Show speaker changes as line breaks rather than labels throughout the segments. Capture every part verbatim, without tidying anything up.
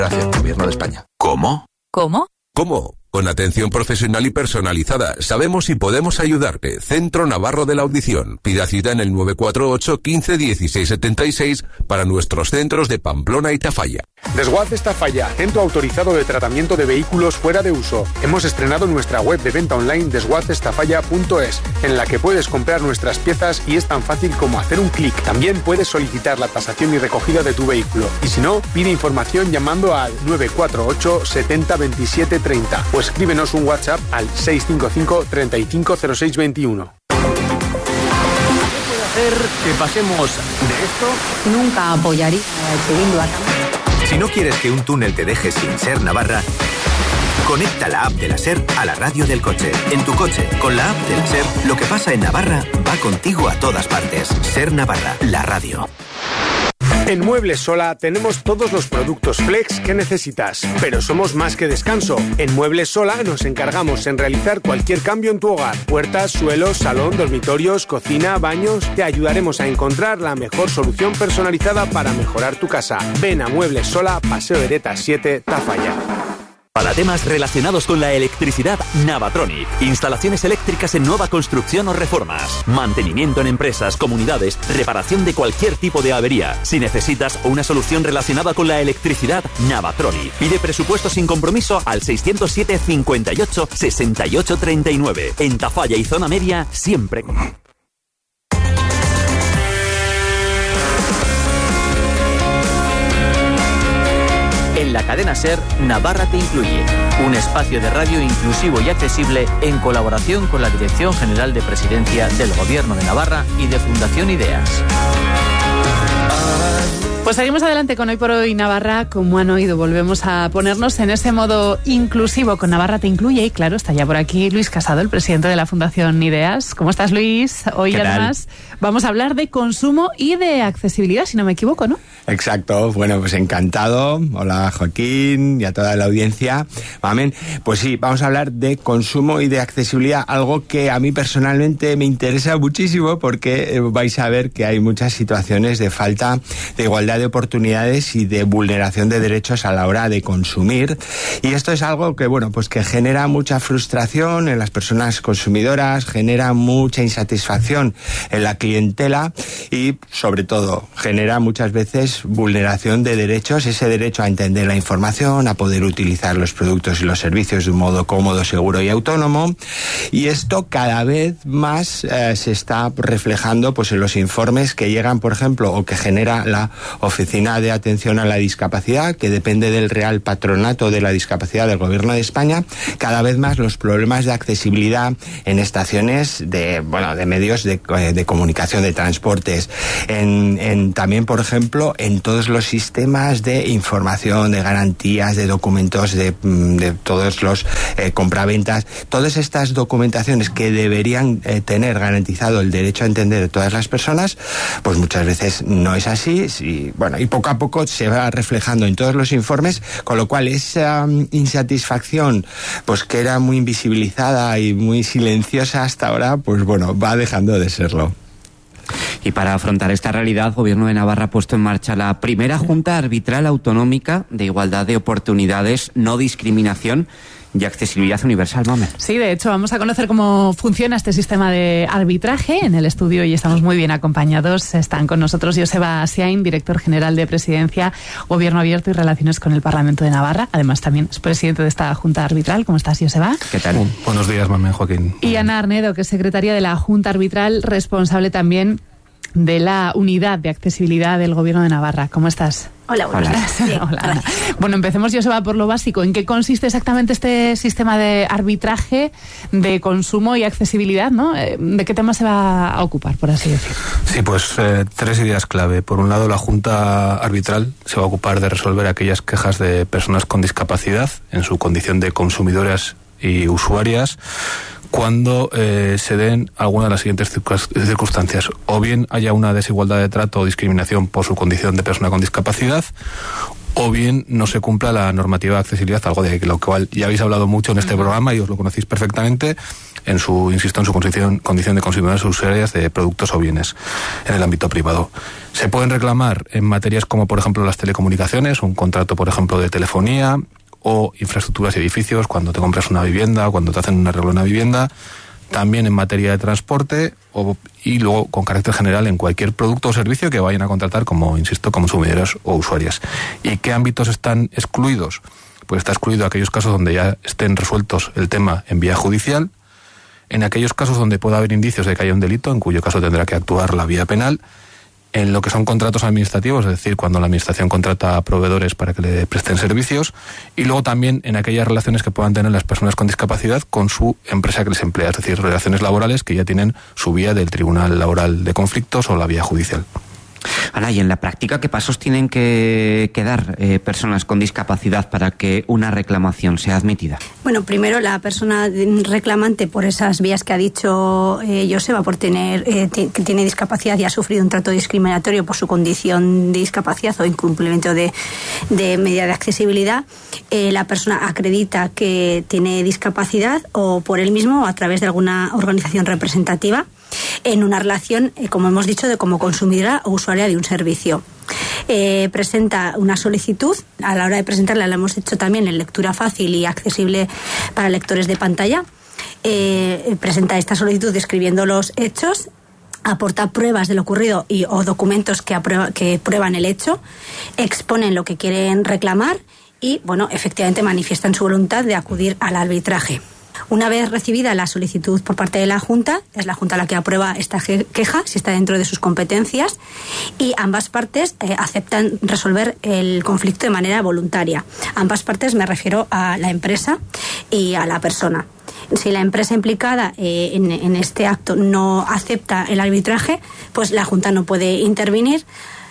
Gracias, Gobierno de España.
¿Cómo?
¿Cómo?
¿Cómo? Con atención profesional y personalizada. Sabemos y podemos ayudarte. Centro Navarro de la Audición. Pida cita en el nueve cuatro ocho, quince, dieciséis setenta y seis para nuestros centros de Pamplona y Tafalla.
Desguaces Tafalla, centro autorizado de tratamiento de vehículos fuera de uso. Hemos estrenado nuestra web de venta online desguaces tafalla punto es, en la que puedes comprar nuestras piezas y es tan fácil como hacer un clic. También puedes solicitar la tasación y recogida de tu vehículo. Y si no, pide información llamando al nueve cuatro ocho, setenta, veintisiete, treinta o escríbenos un WhatsApp al seis cinco cinco, treinta y cinco, cero seis veintiuno.
¿Qué puede hacer que pasemos de esto?
Nunca apoyaría a Bildu a cambio.
Si no quieres que un túnel te deje sin Ser Navarra, conecta la app de la SER a la radio del coche. En tu coche, con la app de la SER, lo que pasa en Navarra va contigo a todas partes. Ser Navarra, la radio.
En Muebles Sola tenemos todos los productos flex que necesitas, pero somos más que descanso. En Muebles Sola nos encargamos en realizar cualquier cambio en tu hogar. Puertas, suelos, salón, dormitorios, cocina, baños. Te ayudaremos a encontrar la mejor solución personalizada para mejorar tu casa. Ven a Muebles Sola, Paseo de Ereta siete, Tafalla.
Para temas relacionados con la electricidad, Navatronic. Instalaciones eléctricas en nueva construcción o reformas. Mantenimiento en empresas, comunidades, reparación de cualquier tipo de avería. Si necesitas una solución relacionada con la electricidad, Navatronic. Pide presupuesto sin compromiso al seiscientos siete, cincuenta y ocho, sesenta y ocho, treinta y nueve. En Tafalla y zona media, siempre. En la cadena SER, Navarra te incluye. Un espacio de radio inclusivo y accesible en colaboración con la Dirección General de Presidencia del Gobierno de Navarra y de Fundación Ideas.
Pues seguimos adelante con Hoy por Hoy Navarra. Como han oído, volvemos a ponernos en ese modo inclusivo con Navarra te incluye. Y claro, está ya por aquí Luis Casado, el presidente de la Fundación Ideas. ¿Cómo estás, Luis? Hoy además vamos a hablar de consumo y de accesibilidad, si no me equivoco, ¿no?
Exacto, bueno, pues encantado. Hola, Joaquín, y a toda la audiencia. Amén. Pues sí, vamos a hablar de consumo y de accesibilidad, algo que a mí personalmente me interesa muchísimo porque vais a ver que hay muchas situaciones de falta de igualdad de oportunidades y de vulneración de derechos a la hora de consumir. Y esto es algo que, bueno, pues que genera mucha frustración en las personas consumidoras, genera mucha insatisfacción en la clientela y, sobre todo, genera muchas veces vulneración de derechos, ese derecho a entender la información, a poder utilizar los productos y los servicios de un modo cómodo, seguro y autónomo. Y esto cada vez más eh, se está reflejando pues en los informes que llegan, por ejemplo, o que genera la Oficina de Atención a la Discapacidad, que depende del Real Patronato de la Discapacidad del Gobierno de España. Cada vez más los problemas de accesibilidad en estaciones de, bueno, de medios de, de comunicación, de transportes, en, en también, por ejemplo, en todos los sistemas de información, de garantías, de documentos, de, de todos los eh, compraventas, todas estas documentaciones que deberían eh, tener garantizado el derecho a entender de todas las personas, pues muchas veces no es así. Y, bueno, y poco a poco se va reflejando en todos los informes, con lo cual esa um, insatisfacción, pues que era muy invisibilizada y muy silenciosa hasta ahora, pues bueno, va dejando de serlo.
Y para afrontar esta realidad, el Gobierno de Navarra ha puesto en marcha la primera Junta Arbitral Autonómica de Igualdad de Oportunidades, No Discriminación y Accesibilidad Universal, Mame.
Sí, de hecho, vamos a conocer cómo funciona este sistema de arbitraje en el estudio y estamos muy bien acompañados. Están con nosotros Joseba Asiain, director general de Presidencia, Gobierno Abierto y Relaciones con el Parlamento de Navarra. Además, también es presidente de esta Junta Arbitral. ¿Cómo estás, Joseba?
¿Qué tal?
Uh, buenos días, Mame, Joaquín.
Y Ana Arnedo, que es secretaria de la Junta Arbitral, responsable también de la Unidad de Accesibilidad del Gobierno de Navarra. ¿Cómo estás?
Hola, buenas tardes.
Hola. Hola, Ana. Bueno, empecemos, Joseba, por lo básico. ¿En qué consiste exactamente este sistema de arbitraje de consumo y accesibilidad, ¿no? ¿De qué tema se va a ocupar, por así decirlo?
Sí, pues eh, tres ideas clave. Por un lado, la Junta Arbitral se va a ocupar de resolver aquellas quejas de personas con discapacidad en su condición de consumidoras y usuarias, cuando eh, se den alguna de las siguientes circunstancias. O bien haya una desigualdad de trato o discriminación por su condición de persona con discapacidad, o bien no se cumpla la normativa de accesibilidad, algo de lo cual ya habéis hablado mucho en este programa y os lo conocéis perfectamente, en su, insisto, en su condición, condición de consumidores usuarias de productos o bienes en el ámbito privado. Se pueden reclamar en materias como, por ejemplo, las telecomunicaciones, un contrato, por ejemplo, de telefonía, o infraestructuras y edificios, cuando te compras una vivienda, cuando te hacen un arreglo en una vivienda, también en materia de transporte o, y luego con carácter general en cualquier producto o servicio que vayan a contratar como, insisto, consumidores o usuarias. ¿Y qué ámbitos están excluidos? Pues está excluido aquellos casos donde ya estén resueltos el tema en vía judicial, en aquellos casos donde pueda haber indicios de que haya un delito, en cuyo caso tendrá que actuar la vía penal, en lo que son contratos administrativos, es decir, cuando la administración contrata a proveedores para que le presten servicios, y luego también en aquellas relaciones que puedan tener las personas con discapacidad con su empresa que les emplea, es decir, relaciones laborales que ya tienen su vía del Tribunal Laboral de Conflictos o la vía judicial.
Ana, y en la práctica, ¿qué pasos tienen que, que dar eh, personas con discapacidad para que una reclamación sea admitida?
Bueno, primero la persona reclamante, por esas vías que ha dicho eh, Joseba, por tener eh, t- que tiene discapacidad y ha sufrido un trato discriminatorio por su condición de discapacidad o incumplimiento de, de medida de accesibilidad, eh, la persona acredita que tiene discapacidad o por él mismo o a través de alguna organización representativa, en una relación, eh, como hemos dicho, de como consumidora o usuaria de un servicio. Eh, presenta una solicitud. A la hora de presentarla la hemos hecho también en lectura fácil y accesible para lectores de pantalla. Eh, presenta esta solicitud describiendo los hechos, aporta pruebas de lo ocurrido y o documentos que, aprueba, que prueban el hecho, exponen lo que quieren reclamar y, bueno, efectivamente manifiestan su voluntad de acudir al arbitraje. Una vez recibida la solicitud por parte de la Junta, es la Junta la que aprueba esta queja, si está dentro de sus competencias, y ambas partes eh, aceptan resolver el conflicto de manera voluntaria. Ambas partes me refiero a la empresa y a la persona. Si la empresa implicada eh, en, en este acto no acepta el arbitraje, pues la Junta no puede intervenir.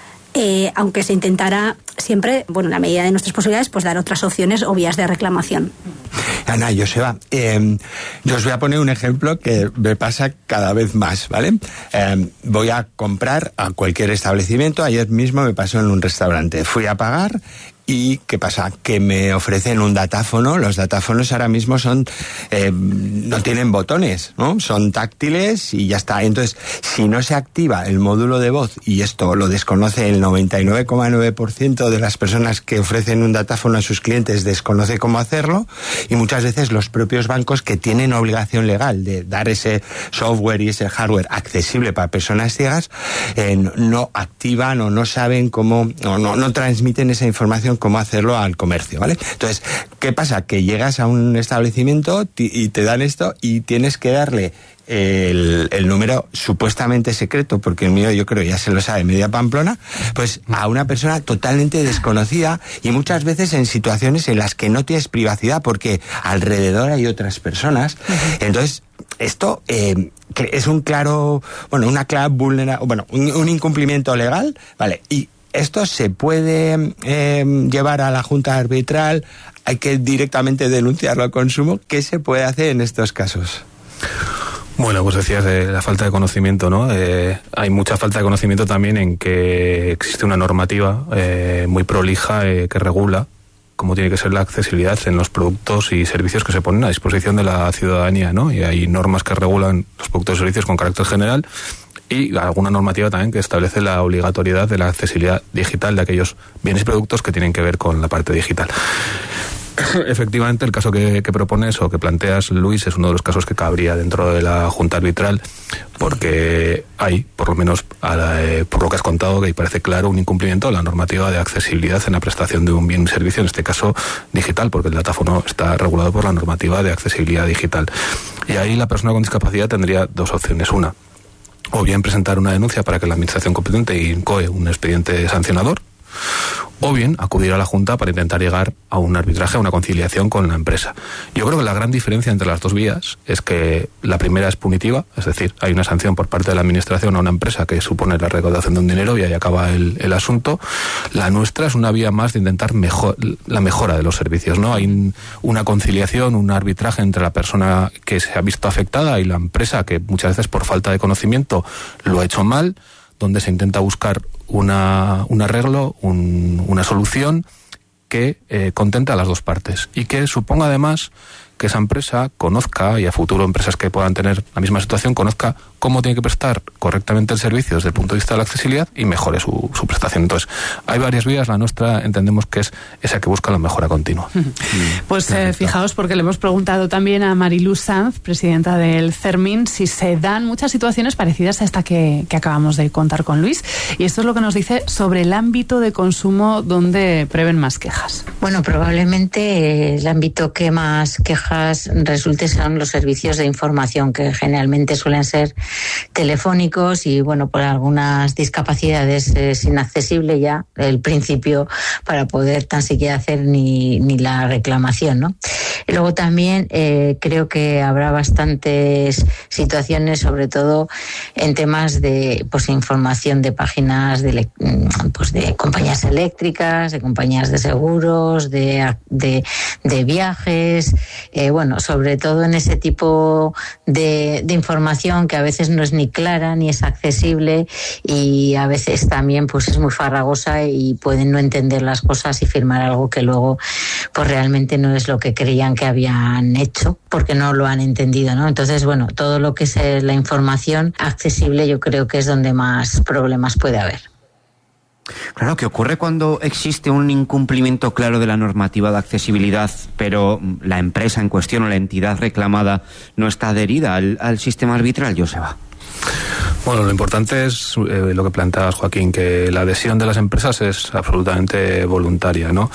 Eh, aunque se intentará siempre, bueno, en la medida de nuestras posibilidades, pues dar otras opciones o vías de reclamación.
Ana, Joseba, eh, yo os voy a poner un ejemplo que me pasa cada vez más, ¿vale? Eh, voy a comprar a cualquier establecimiento. Ayer mismo me pasó en un restaurante. Fui a pagar y ¿qué pasa? Que me ofrecen un datáfono. Los datáfonos ahora mismo son eh, no tienen botones, ¿no? Son táctiles y ya está. Entonces, si no se activa el módulo de voz, y esto lo desconoce el noventa y nueve coma nueve por ciento de las personas que ofrecen un datáfono a sus clientes, desconoce cómo hacerlo, y muchas veces los propios bancos que tienen obligación legal de dar ese software y ese hardware accesible para personas ciegas, eh, no activan o no saben cómo, o no, no transmiten esa información cómo hacerlo al comercio, ¿vale? Entonces, ¿qué pasa? Que llegas a un establecimiento t- y te dan esto y tienes que darle el, el número supuestamente secreto, porque el mío yo creo ya se lo sabe media Pamplona, pues a una persona totalmente desconocida y muchas veces en situaciones en las que no tienes privacidad porque alrededor hay otras personas. Entonces, esto eh, es un claro, bueno, una clara vulneración, bueno, un, un incumplimiento legal, ¿vale? Y ¿esto se puede eh, llevar a la Junta Arbitral? ¿Hay que directamente denunciarlo al consumo? ¿Qué se puede hacer en estos casos?
Bueno, pues decías de la falta de conocimiento, ¿no? Eh, hay mucha falta de conocimiento también en que existe una normativa eh, muy prolija eh, que regula cómo tiene que ser la accesibilidad en los productos y servicios que se ponen a disposición de la ciudadanía, ¿no? Y hay normas que regulan los productos y servicios con carácter general y alguna normativa también que establece la obligatoriedad de la accesibilidad digital de aquellos bienes y productos que tienen que ver con la parte digital. Efectivamente, el caso que, que propones o que planteas, Luis, es uno de los casos que cabría dentro de la Junta Arbitral, porque hay, por lo menos a la, eh, por lo que has contado, que parece claro un incumplimiento de la normativa de accesibilidad en la prestación de un bien y servicio, en este caso digital, porque el datáfono está regulado por la normativa de accesibilidad digital. Y ahí la persona con discapacidad tendría dos opciones. Una, o bien presentar una denuncia para que la administración competente incoe un expediente sancionador, o bien acudir a la Junta para intentar llegar a un arbitraje, a una conciliación con la empresa. Yo creo que la gran diferencia entre las dos vías es que la primera es punitiva, es decir, hay una sanción por parte de la administración a una empresa que supone la recaudación de un dinero y ahí acaba el, el asunto. La nuestra es una vía más de intentar mejor, la mejora de los servicios, ¿no? Hay una conciliación, un arbitraje entre la persona que se ha visto afectada y la empresa que muchas veces por falta de conocimiento lo ha hecho mal, donde se intenta buscar una, un arreglo, un, una solución que eh, contente a las dos partes y que suponga además que esa empresa conozca, y a futuro empresas que puedan tener la misma situación, conozca cómo tiene que prestar correctamente el servicio desde el punto de vista de la accesibilidad y mejore su, su prestación. Entonces, hay varias vías, la nuestra entendemos que es esa que busca la mejora continua.
Pues eh, fijaos, porque le hemos preguntado también a Mariluz Sanz, presidenta del CERMIN, si se dan muchas situaciones parecidas a esta que, que acabamos de contar con Luis, y esto es lo que nos dice sobre el ámbito de consumo donde prevén más quejas.
Bueno, probablemente el ámbito que más quejas resulte son los servicios de información, que generalmente suelen ser telefónicos y, bueno, por algunas discapacidades es inaccesible ya el principio para poder tan siquiera hacer ni, ni la reclamación, ¿no? Y luego también eh, creo que habrá bastantes situaciones, sobre todo en temas de pues información de páginas de, pues, de compañías eléctricas, de compañías de seguros, de, de, de viajes, eh, bueno, sobre todo en ese tipo de, de información que a veces no es ni clara ni es accesible, y a veces también pues es muy farragosa y pueden no entender las cosas y firmar algo que luego pues realmente no es lo que creían que habían hecho, porque no lo han entendido, ¿no? Entonces, bueno, todo lo que es la información accesible yo creo que es donde más problemas puede haber.
Claro, ¿qué ocurre cuando existe un incumplimiento claro de la normativa de accesibilidad, pero la empresa en cuestión o la entidad reclamada no está adherida al, al sistema arbitral, Joseba?
Bueno, lo importante es eh, lo que planteabas, Joaquín, que la adhesión de las empresas es absolutamente voluntaria, ¿no?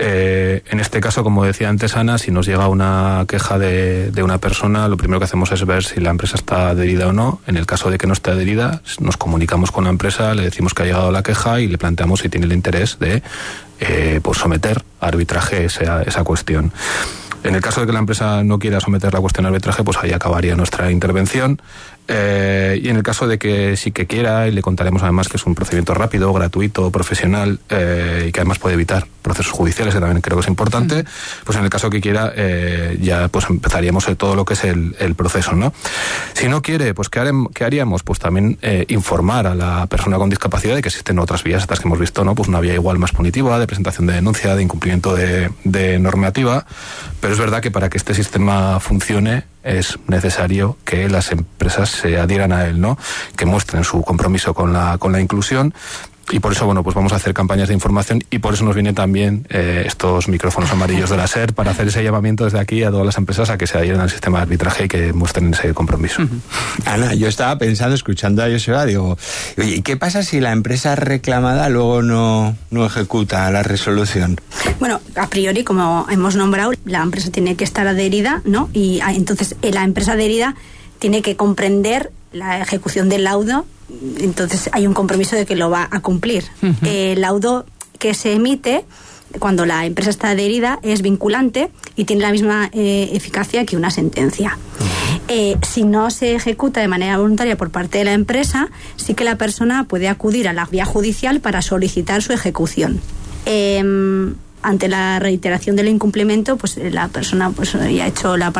Eh, en este caso, como decía antes Ana, si nos llega una queja de, de una persona, lo primero que hacemos es ver si la empresa está adherida o no. En el caso de que no esté adherida, nos comunicamos con la empresa, le decimos que ha llegado la queja y le planteamos si tiene el interés de eh, pues someter a arbitraje esa, esa cuestión. En el caso de que la empresa no quiera someter la cuestión a arbitraje, pues ahí acabaría nuestra intervención. Eh, y en el caso de que sí que quiera, y le contaremos además que es un procedimiento rápido, gratuito, profesional, eh, y que además puede evitar procesos judiciales, que también creo que es importante, pues en el caso que quiera, eh, ya pues empezaríamos todo lo que es el, el proceso, ¿no? Si no quiere, pues ¿qué, haremos, qué haríamos? Pues también eh, informar a la persona con discapacidad de que existen otras vías, estas que hemos visto, ¿no? Pues una vía igual más punitiva, de presentación de denuncia, de incumplimiento de, de normativa, pero es verdad que para que este sistema funcione es necesario que las empresas se adhieran a él, ¿no? Que muestren su compromiso con la con la inclusión. Y por eso, bueno, pues vamos a hacer campañas de información, y por eso nos vienen también eh, estos micrófonos amarillos de la SER, para hacer ese llamamiento desde aquí a todas las empresas a que se adhieran al sistema de arbitraje y que muestren ese compromiso.
Uh-huh. Ana, yo estaba pensando, escuchando a Joseba, digo, oye, ¿y qué pasa si la empresa reclamada luego no, no ejecuta la resolución?
Bueno, a priori, como hemos nombrado, la empresa tiene que estar adherida, ¿no? Y ah, entonces la empresa adherida tiene que comprender la ejecución del laudo, entonces hay un compromiso de que lo va a cumplir. Uh-huh. El laudo que se emite cuando la empresa está adherida es vinculante y tiene la misma eh, eficacia que una sentencia. Uh-huh. Eh, si no se ejecuta de manera voluntaria por parte de la empresa, sí que la persona puede acudir a la vía judicial para solicitar su ejecución. Eh, ante la reiteración del incumplimiento, pues la persona pues ya ha hecho la parte